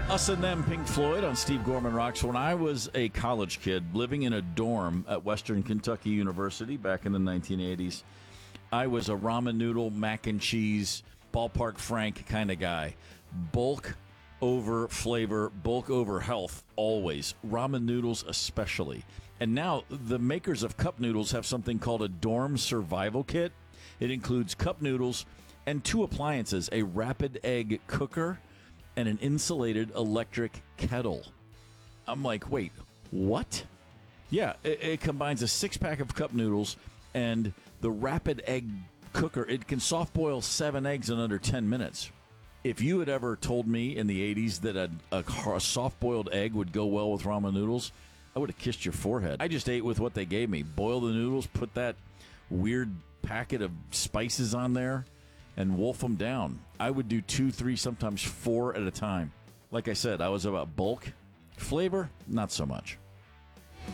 Us and Them, Pink Floyd on Steve Gorman Rocks. When I was a college kid living in a dorm at Western Kentucky University back in the 1980s, I was a ramen noodle, mac and cheese, ballpark Frank kind of guy. Bulk over flavor, bulk over health, always. Ramen noodles especially. And now the makers of cup noodles have something called a dorm survival kit. It includes cup noodles and 2 appliances, a rapid egg cooker and an insulated electric kettle. I'm like, wait, what? Yeah, it combines a 6-pack of cup noodles and the rapid egg cooker. It can soft boil 7 eggs in under 10 minutes. If you had ever told me in the 80s that a soft-boiled egg would go well with ramen noodles, I would have kissed your forehead. I just ate with what they gave me. Boil the noodles, put that weird packet of spices on there, and wolf them down. I would do 2, 3, sometimes 4 at a time. Like I said, I was about bulk. Flavor, not so much.